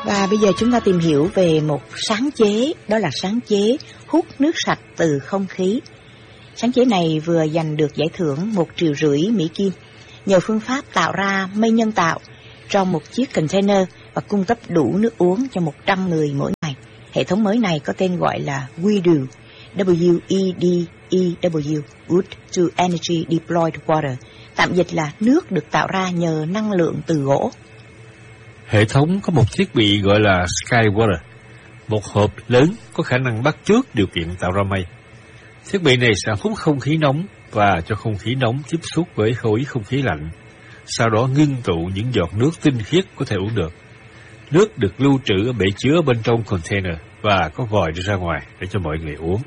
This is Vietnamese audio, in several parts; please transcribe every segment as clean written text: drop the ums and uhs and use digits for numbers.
Và bây giờ chúng ta tìm hiểu về một sáng chế, đó là sáng chế hút nước sạch từ không khí. Sáng chế này vừa giành được giải thưởng 1,5 triệu Mỹ Kim nhờ phương pháp tạo ra mây nhân tạo trong một chiếc container và cung cấp đủ nước uống cho 100 người mỗi ngày. Hệ thống mới này có tên gọi là WEDEW, W-E-D-E-W, Wood to Energy Deployed Water, tạm dịch là nước được tạo ra nhờ năng lượng từ gỗ. Hệ thống có một thiết bị gọi là SkyWater, một hộp lớn có khả năng bắt chước điều kiện tạo ra mây. Thiết bị này sẽ hút không khí nóng và cho không khí nóng tiếp xúc với khối không khí lạnh, sau đó ngưng tụ những giọt nước tinh khiết có thể uống được. Nước được lưu trữ ở bể chứa bên trong container và có vòi đưa ra ngoài để cho mọi người uống.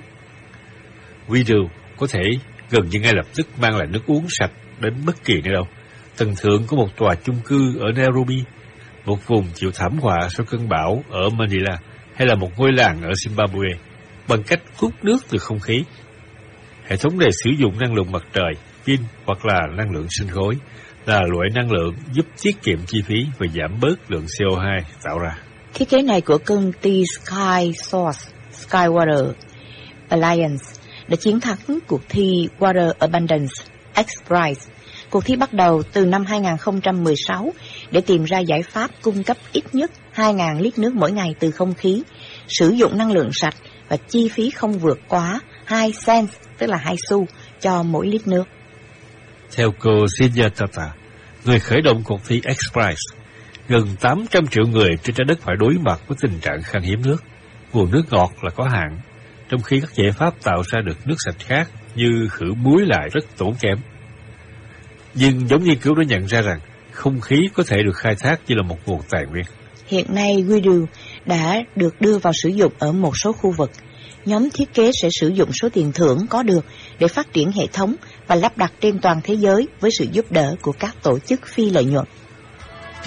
WEDEW có thể gần như ngay lập tức mang lại nước uống sạch đến bất kỳ nơi đâu. Tầng thượng của một tòa chung cư ở Nairobi, một vùng chịu thảm họa sau cơn bão ở Manila, hay là một ngôi làng ở Zimbabwe, bằng cách hút nước từ không khí. Hệ thống này sử dụng năng lượng mặt trời, pin hoặc là năng lượng sinh khối, là loại năng lượng giúp tiết kiệm chi phí và giảm bớt lượng CO2 tạo ra. Thiết kế này của công ty SkyWater Alliance đã chiến thắng cuộc thi Water Abundance X Prize. Cuộc thi bắt đầu từ năm 2016 để tìm ra giải pháp cung cấp ít nhất 2.000 lít nước mỗi ngày từ không khí, sử dụng năng lượng sạch và chi phí không vượt quá 2 cents, tức là 2 xu cho mỗi lít nước. Theo cô Cynthia Tata, người khởi động cuộc thi X Prize, gần 800 triệu người trên trái đất phải đối mặt với tình trạng khan hiếm nước. Nguồn nước ngọt là có hạn, trong khi các giải pháp tạo ra được nước sạch khác như khử muối lại rất tốn kém. Nhưng giống nghiên cứu đã nhận ra rằng không khí có thể được khai thác như là một nguồn tài nguyên. Hiện nay, WEDEW đã được đưa vào sử dụng ở một số khu vực. Nhóm thiết kế sẽ sử dụng số tiền thưởng có được để phát triển hệ thống và lắp đặt trên toàn thế giới với sự giúp đỡ của các tổ chức phi lợi nhuận.